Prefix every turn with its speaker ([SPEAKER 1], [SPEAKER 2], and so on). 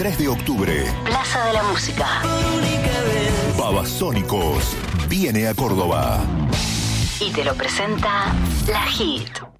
[SPEAKER 1] 23 de octubre.
[SPEAKER 2] Plaza de la Música.
[SPEAKER 1] Babasónicos viene a Córdoba.
[SPEAKER 2] Y te lo presenta La Hit.